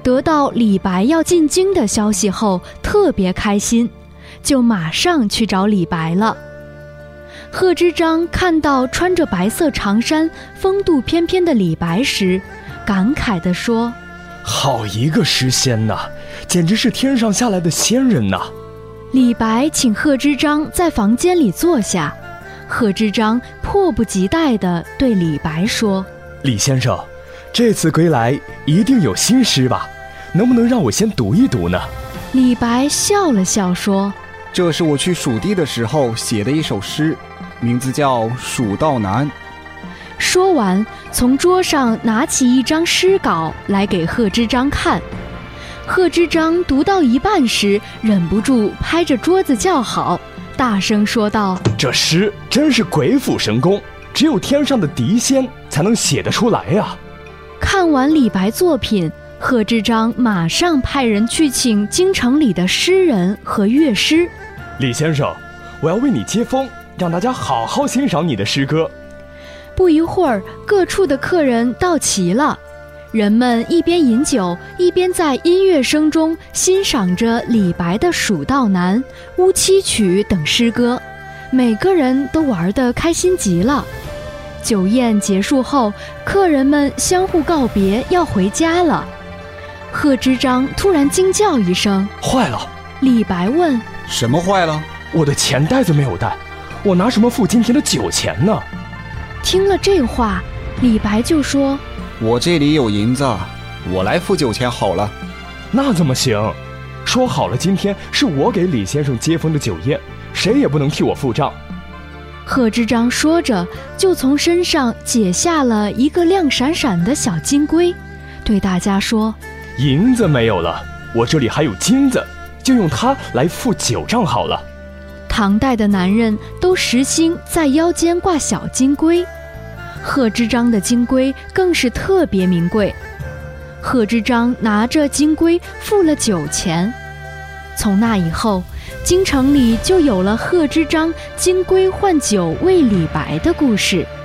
得到李白要进京的消息后特别开心，就马上去找李白了。贺知章看到穿着白色长衫风度翩翩的李白时，感慨地说： 好一个诗仙呐，简直是天上下来的仙人呐。 李白请贺知章在房间里坐下，贺知章迫不及待地对李白说： 李先生，这次归来一定有新诗吧？能不能让我先读一读呢？ 李白笑了笑说： 这是我去蜀地的时候写的一首诗，名字叫《蜀道难》。 说完，从桌上拿起一张诗稿来给贺知章看。贺知章读到一半时，忍不住拍着桌子叫好，大声说道： 这诗真是鬼斧神工，只有天上的狄仙才能写得出来呀！ 看完李白作品，贺知章马上派人去请京城里的诗人和乐师。 李先生，我要为你接风，让大家好好欣赏你的诗歌。 不一会儿，各处的客人到齐了，人们一边饮酒，一边在音乐声中欣赏着李白的《蜀道难》《乌七曲》等诗歌，每个人都玩得开心极了。酒宴结束后，客人们相互告别，要回家了。贺知章突然惊叫一声： 坏了！ 李白问： 什么坏了？ 我的钱袋子没有带，我拿什么付今天的酒钱呢？ 听了这话，李白就说： 我这里有银子，我来付酒钱好了。 那怎么行？说好了今天是我给李先生接风的酒宴，谁也不能替我付账。 贺知章说着，就从身上解下了一个亮闪闪的小金龟，对大家说： 银子没有了，我这里还有金子，就用它来付酒账好了。 唐代的男人都实行在腰间挂小金龟，贺知章的金龟更是特别名贵。贺知章拿着金龟付了酒钱，从那以后，京城里就有了贺知章金龟换酒为李白的故事。